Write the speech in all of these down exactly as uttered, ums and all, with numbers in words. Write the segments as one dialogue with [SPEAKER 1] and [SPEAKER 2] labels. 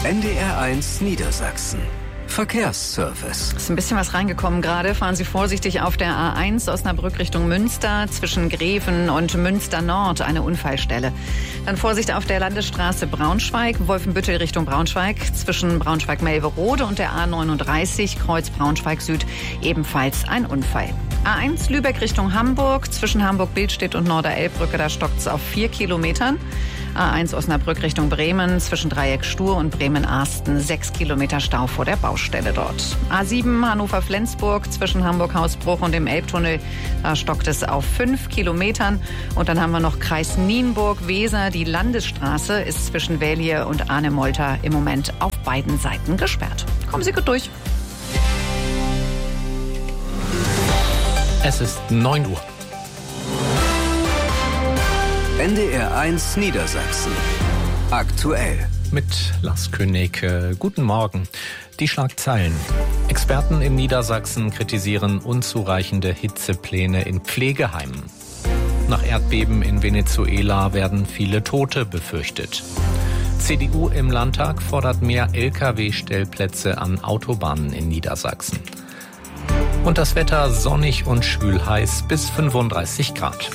[SPEAKER 1] N D R eins Niedersachsen. Verkehrsservice.
[SPEAKER 2] Ist ein bisschen was reingekommen gerade. Fahren Sie vorsichtig auf der A eins Osnabrück Richtung Münster zwischen Greven und Münster Nord, eine Unfallstelle. Dann Vorsicht auf der Landesstraße Braunschweig, Wolfenbüttel Richtung Braunschweig zwischen Braunschweig-Melverode und der A neununddreißig Kreuz Braunschweig Süd ebenfalls ein Unfall. A eins Lübeck Richtung Hamburg zwischen Hamburg-Bildstedt und Norderelbbrücke, da stockt es auf vier Kilometern. A eins Osnabrück Richtung Bremen zwischen Dreieck Stur und Bremen-Arsten, sechs Kilometer Stau vor der Baustelle dort. A sieben Hannover-Flensburg zwischen Hamburg-Hausbruch und dem Elbtunnel, da stockt es auf fünf Kilometern. Und dann haben wir noch Kreis Nienburg-Weser. Die Landesstraße ist zwischen Wälje und Arnemolter im Moment auf beiden Seiten gesperrt. Kommen Sie gut durch.
[SPEAKER 3] Es ist neun Uhr.
[SPEAKER 1] N D R eins Niedersachsen. Aktuell.
[SPEAKER 3] Mit Lars König. Guten Morgen. Die Schlagzeilen. Experten in Niedersachsen kritisieren unzureichende Hitzepläne in Pflegeheimen. Nach Erdbeben in Venezuela werden viele Tote befürchtet. C D U im Landtag fordert mehr L K W-Stellplätze an Autobahnen in Niedersachsen. Und das Wetter sonnig und schwül heiß bis fünfunddreißig Grad.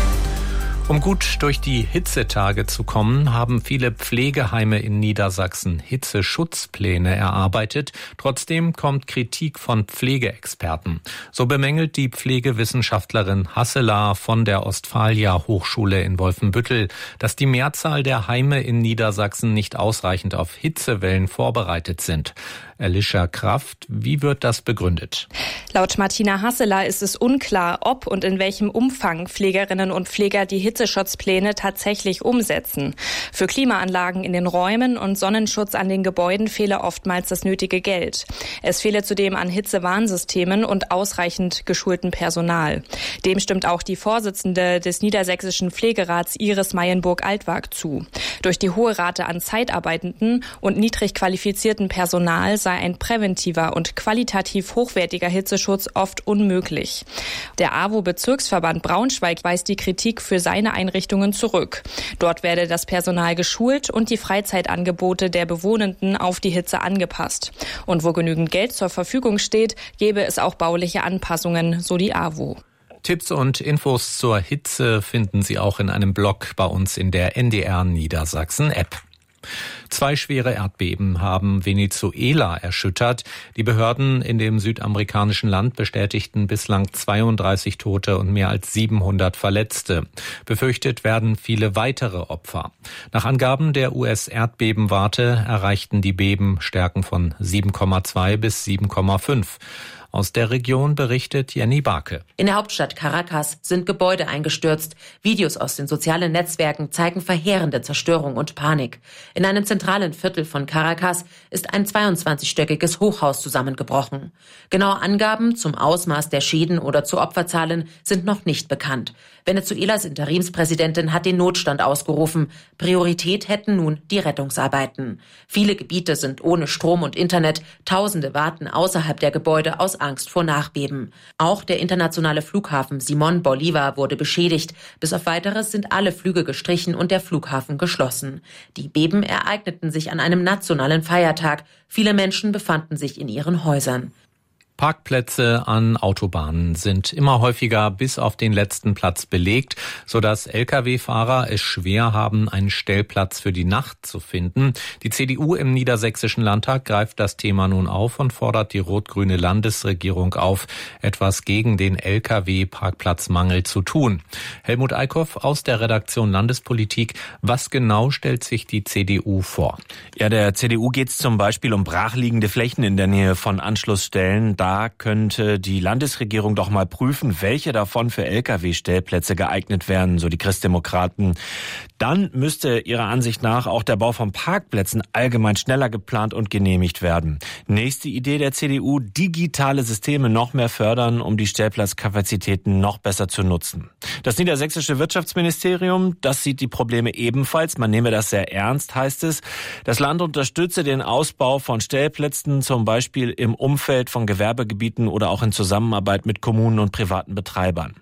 [SPEAKER 3] Um gut durch die Hitzetage zu kommen, haben viele Pflegeheime in Niedersachsen Hitzeschutzpläne erarbeitet. Trotzdem kommt Kritik von Pflegeexperten. So bemängelt die Pflegewissenschaftlerin Hasselar von der Ostfalia Hochschule in Wolfenbüttel, dass die Mehrzahl der Heime in Niedersachsen nicht ausreichend auf Hitzewellen vorbereitet sind. Alicia Kraft, wie wird das begründet?
[SPEAKER 4] Laut Martina Hasselar ist es unklar, ob und in welchem Umfang Pflegerinnen und Pfleger die Hitzeschutzpläne tatsächlich umsetzen. Für Klimaanlagen in den Räumen und Sonnenschutz an den Gebäuden fehle oftmals das nötige Geld. Es fehle zudem an Hitzewarnsystemen und ausreichend geschultem Personal. Dem stimmt auch die Vorsitzende des Niedersächsischen Pflegerats Iris Meyenburg-Altwag zu. Durch die hohe Rate an Zeitarbeitenden und niedrig qualifizierten Personal sei ein präventiver und qualitativ hochwertiger Hitzeschutz oft unmöglich. Der A W O-Bezirksverband Braunschweig weist die Kritik für seine Einrichtungen zurück. Dort werde das Personal geschult und die Freizeitangebote der Bewohnenden auf die Hitze angepasst. Und wo genügend Geld zur Verfügung steht, gäbe es auch bauliche Anpassungen, so die A W O.
[SPEAKER 3] Tipps und Infos zur Hitze finden Sie auch in einem Blog bei uns in der N D R Niedersachsen App. Zwei schwere Erdbeben haben Venezuela erschüttert. Die Behörden in dem südamerikanischen Land bestätigten bislang zweiunddreißig Tote und mehr als siebenhundert Verletzte. Befürchtet werden viele weitere Opfer. Nach Angaben der U S-Erdbebenwarte erreichten die Beben Stärken von sieben Komma zwei bis sieben Komma fünf. Aus der Region berichtet Jenny Barke.
[SPEAKER 5] In der Hauptstadt Caracas sind Gebäude eingestürzt. Videos aus den sozialen Netzwerken zeigen verheerende Zerstörung und Panik. In einem zentralen Viertel von Caracas ist ein zweiundzwanzigstöckiges Hochhaus zusammengebrochen. Genaue Angaben zum Ausmaß der Schäden oder zu Opferzahlen sind noch nicht bekannt. Venezuelas Interimspräsidentin hat den Notstand ausgerufen. Priorität hätten nun die Rettungsarbeiten. Viele Gebiete sind ohne Strom und Internet. Tausende warten außerhalb der Gebäude aus Angst vor Nachbeben. Auch der internationale Flughafen Simón Bolívar wurde beschädigt. Bis auf Weiteres sind alle Flüge gestrichen und der Flughafen geschlossen. Die Beben ereigneten sich an einem nationalen Feiertag. Viele Menschen befanden sich in ihren Häusern.
[SPEAKER 3] Parkplätze an Autobahnen sind immer häufiger bis auf den letzten Platz belegt, sodass L K W-Fahrer es schwer haben, einen Stellplatz für die Nacht zu finden. Die C D U im Niedersächsischen Landtag greift das Thema nun auf und fordert die rot-grüne Landesregierung auf, etwas gegen den L K W-Parkplatzmangel zu tun. Helmut Eickhoff aus der Redaktion Landespolitik. Was genau stellt sich die C D U vor?
[SPEAKER 6] Ja, der C D U geht es zum Beispiel um brachliegende Flächen in der Nähe von Anschlussstellen. Da könnte die Landesregierung doch mal prüfen, welche davon für L K W-Stellplätze geeignet wären, so die Christdemokraten. Dann müsste ihrer Ansicht nach auch der Bau von Parkplätzen allgemein schneller geplant und genehmigt werden. Nächste Idee der C D U, digitale Systeme noch mehr fördern, um die Stellplatzkapazitäten noch besser zu nutzen. Das niedersächsische Wirtschaftsministerium, das sieht die Probleme ebenfalls. Man nehme das sehr ernst, heißt es. Das Land unterstütze den Ausbau von Stellplätzen, zum Beispiel im Umfeld von Gewerbegebieten oder auch in Zusammenarbeit mit Kommunen und privaten Betreibern.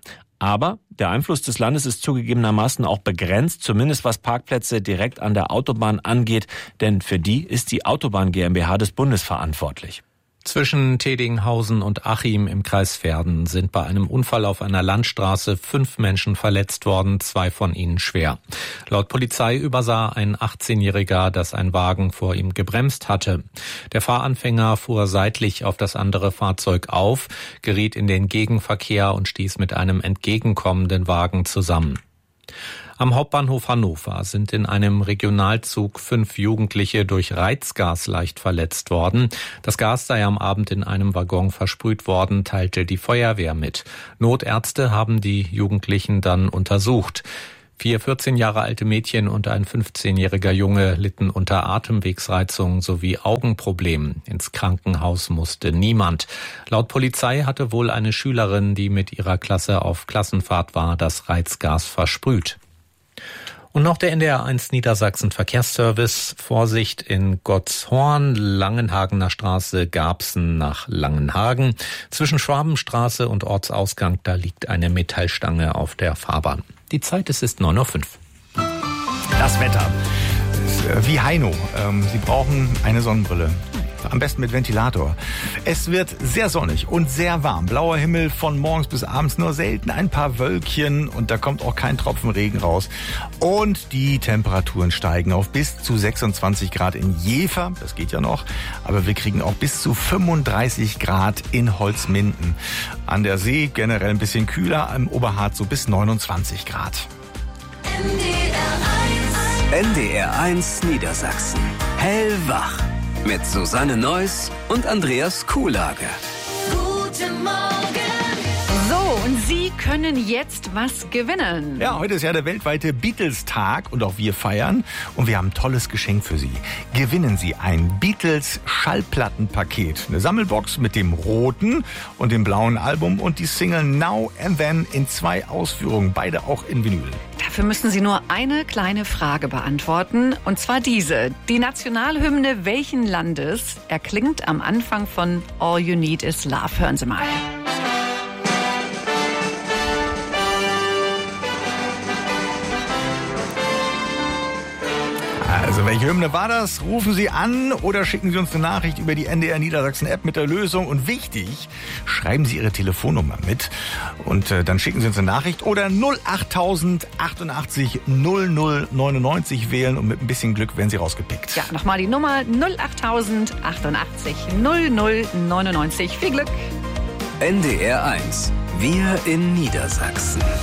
[SPEAKER 6] Aber der Einfluss des Landes ist zugegebenermaßen auch begrenzt, zumindest was Parkplätze direkt an der Autobahn angeht, denn für die ist die Autobahn GmbH des Bundes verantwortlich.
[SPEAKER 3] Zwischen Tedinghausen und Achim im Kreis Verden sind bei einem Unfall auf einer Landstraße fünf Menschen verletzt worden, zwei von ihnen schwer. Laut Polizei übersah ein achtzehnjähriger, dass ein Wagen vor ihm gebremst hatte. Der Fahranfänger fuhr seitlich auf das andere Fahrzeug auf, geriet in den Gegenverkehr und stieß mit einem entgegenkommenden Wagen zusammen. Am Hauptbahnhof Hannover sind in einem Regionalzug fünf Jugendliche durch Reizgas leicht verletzt worden. Das Gas sei am Abend in einem Waggon versprüht worden, teilte die Feuerwehr mit. Notärzte haben die Jugendlichen dann untersucht. Vier vierzehn Jahre alte Mädchen und ein fünfzehnjähriger Junge litten unter Atemwegsreizung sowie Augenproblemen. Ins Krankenhaus musste niemand. Laut Polizei hatte wohl eine Schülerin, die mit ihrer Klasse auf Klassenfahrt war, das Reizgas versprüht. Und noch der N D R eins Niedersachsen Verkehrsservice. Vorsicht in Gottshorn, Langenhagener Straße, Garbsen nach Langenhagen. Zwischen Schwabenstraße und Ortsausgang, da liegt eine Metallstange auf der Fahrbahn. Die Zeit, es ist neun Uhr fünf.
[SPEAKER 7] Das Wetter ist wie Heino. Sie brauchen eine Sonnenbrille. Am besten mit Ventilator. Es wird sehr sonnig und sehr warm. Blauer Himmel von morgens bis abends, nur selten ein paar Wölkchen und da kommt auch kein Tropfen Regen raus. Und die Temperaturen steigen auf bis zu sechsundzwanzig Grad in Jever. Das geht ja noch. Aber wir kriegen auch bis zu fünfunddreißig Grad in Holzminden. An der See generell ein bisschen kühler, im Oberharz so bis neunundzwanzig Grad.
[SPEAKER 1] N D R eins Niedersachsen. Hellwach. Mit Susanne Neuss und Andreas Kuhlage.
[SPEAKER 2] Guten Morgen. So, und Sie können jetzt was gewinnen.
[SPEAKER 7] Ja, heute ist ja der weltweite Beatles-Tag und auch wir feiern. Und wir haben ein tolles Geschenk für Sie. Gewinnen Sie ein Beatles-Schallplattenpaket. Eine Sammelbox mit dem roten und dem blauen Album und die Single Now and Then in zwei Ausführungen, beide auch in Vinyl.
[SPEAKER 2] Dafür müssen Sie nur eine kleine Frage beantworten, und zwar diese. Die Nationalhymne welchen Landes erklingt am Anfang von All You Need Is Love? Hören Sie mal.
[SPEAKER 7] Also welche Hymne war das? Rufen Sie an oder schicken Sie uns eine Nachricht über die N D R Niedersachsen App mit der Lösung. Und wichtig, schreiben Sie Ihre Telefonnummer mit und äh, dann schicken Sie uns eine Nachricht oder null achttausend achtundachtzig null null neunundneunzig wählen und mit ein bisschen Glück werden Sie rausgepickt.
[SPEAKER 2] Ja, nochmal die Nummer null achttausend achtundachtzig null null neunundneunzig. Viel Glück!
[SPEAKER 1] N D R eins. Wir in Niedersachsen.